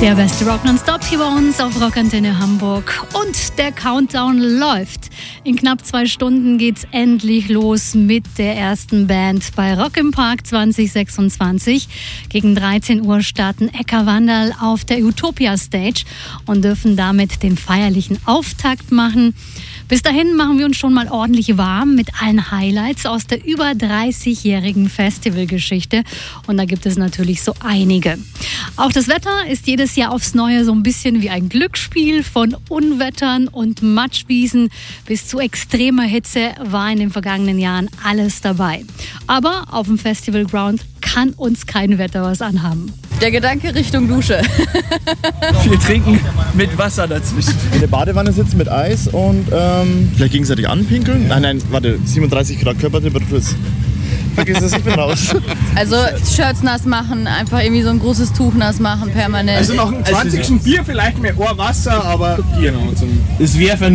Der beste Rock nonstop hier bei uns auf Rockantenne Hamburg. Und der Countdown läuft. In knapp 2 Stunden geht's endlich los mit der ersten Band bei Rock im Park 2026. Gegen 13 Uhr starten Ecker Wandal auf der Utopia Stage und dürfen damit den feierlichen Auftakt machen. Bis dahin machen wir uns schon mal ordentlich warm mit allen Highlights aus der über 30-jährigen Festivalgeschichte. Und da gibt es natürlich so einige. Auch das Wetter ist jedes Jahr aufs Neue so ein bisschen wie ein Glücksspiel. Von Unwettern und Matschwiesen bis zu extremer Hitze war in den vergangenen Jahren alles dabei. Aber auf dem Festival Ground kann uns kein Wetter was anhaben. Der Gedanke Richtung Dusche. Viel trinken mit Wasser dazwischen. In der Badewanne sitzen mit Eis und vielleicht gegenseitig anpinkeln. Nein, warte, 37 Grad Körpertemperatur ist... Vergiss es, ich bin raus. Also Shirts nass machen, einfach irgendwie so ein großes Tuch nass machen, permanent. Also noch ein 20. Bier, vielleicht mehr Ohrwasser, aber genau. Es wäre